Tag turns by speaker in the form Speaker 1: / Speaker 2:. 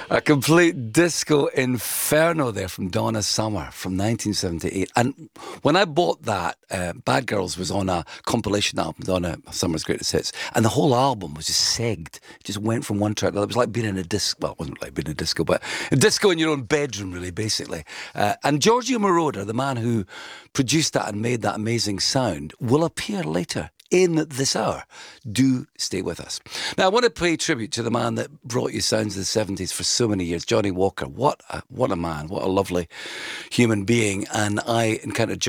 Speaker 1: A complete disco inferno there from Donna Summer from 1978. And when I bought that, Bad Girls was on a compilation album, Donna Summer's Greatest Hits, and the whole album was just segged. It just went from one track to the other. It was like being in a disco. Well, it wasn't like being in a disco, but a disco in your own bedroom, really, basically. And Giorgio Moroder, the man who produced that and made that amazing sound, will appear later in this hour. Do stay with us. Now, I want to pay tribute to the man that brought you sounds of the 70s for so many years, Johnny Walker. What a man, what a lovely human being. And I encountered